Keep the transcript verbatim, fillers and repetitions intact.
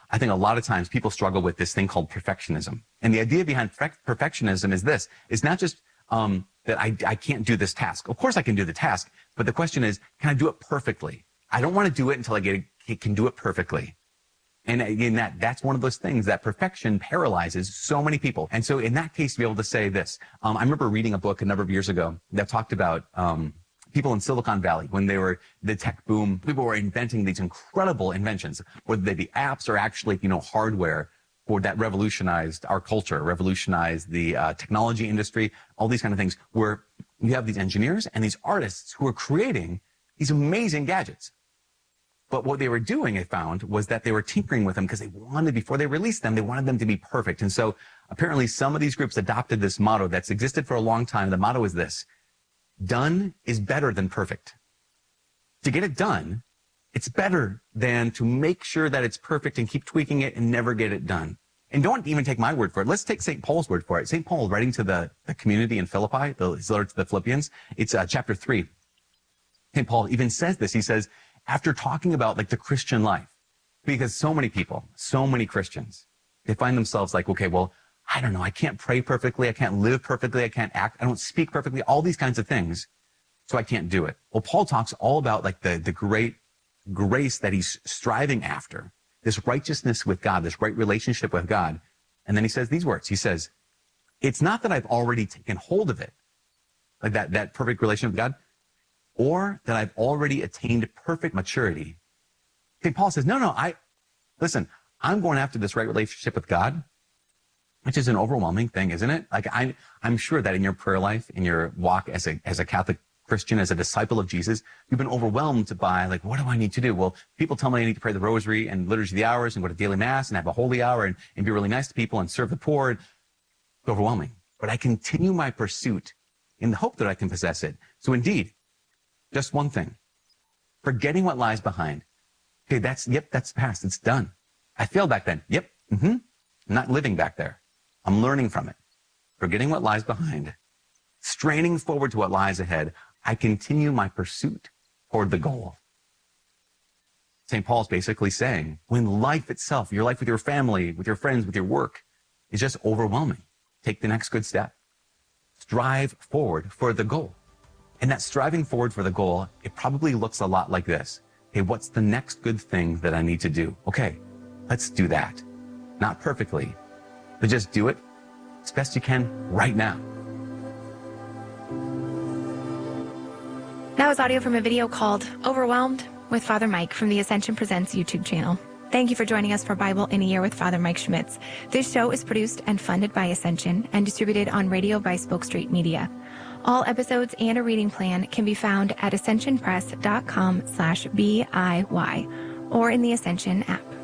I think a lot of times people struggle with this thing called perfectionism. And the idea behind perfectionism is this, is not just um, that I, I can't do this task. Of course I can do the task, but the question is, can I do it perfectly? I don't want to do it until I get a, can do it perfectly. And again, that, that's one of those things that perfection paralyzes so many people. And so in that case, to be able to say this, um, I remember reading a book a number of years ago that talked about um, people in Silicon Valley when they were the tech boom. People were inventing these incredible inventions, whether they be apps or actually, you know, hardware for that revolutionized our culture, revolutionized the uh, technology industry, all these kind of things, where you have these engineers and these artists who are creating these amazing gadgets. But what they were doing, I found, was that they were tinkering with them because they wanted, before they released them, they wanted them to be perfect. And so apparently some of these groups adopted this motto that's existed for a long time. The motto is this: done is better than perfect. To get it done, it's better than to make sure that it's perfect and keep tweaking it and never get it done. And don't even take my word for it. Let's take Saint Paul's word for it. Saint Paul, writing to the, the community in Philippi, the, his letter to the Philippians, it's uh, chapter three. Saint Paul even says this. He says, after talking about like the Christian life, because so many people, so many Christians, they find themselves like, okay, well, I don't know, I can't pray perfectly, I can't live perfectly, I can't act, I don't speak perfectly, all these kinds of things, so I can't do it. Well, Paul talks all about like the, the great grace that he's striving after, this righteousness with God, this right relationship with God. And then he says these words, he says, it's not that I've already taken hold of it, like that, that perfect relationship with God, or that I've already attained perfect maturity. Saint Paul says, no, no, I, listen, I'm going after this right relationship with God, which is an overwhelming thing, isn't it? Like I, I'm sure that in your prayer life, in your walk as a, as a Catholic Christian, as a disciple of Jesus, you've been overwhelmed by like, what do I need to do? Well, people tell me I need to pray the rosary and liturgy of the hours and go to daily mass and have a holy hour and, and be really nice to people and serve the poor. It's overwhelming. But I continue my pursuit in the hope that I can possess it. So indeed, just one thing, forgetting what lies behind. Okay, that's, yep, that's past. It's done. I failed back then. Yep. Mm-hmm. I'm not living back there. I'm learning from it. Forgetting what lies behind, straining forward to what lies ahead, I continue my pursuit toward the goal. Saint Paul's basically saying, when life itself, your life with your family, with your friends, with your work, is just overwhelming, take the next good step. Strive forward for the goal. And that striving forward for the goal, it probably looks a lot like this. Hey, what's the next good thing that I need to do? Okay, let's do that. Not perfectly, but just do it as best you can right now. That was audio from a video called Overwhelmed with Father Mike from the Ascension Presents YouTube channel. Thank you for joining us for Bible in a Year with Father Mike Schmitz. This show is produced and funded by Ascension and distributed on radio by Spoke Street Media. All episodes and a reading plan can be found at ascension press dot com slash B I Y or in the Ascension app.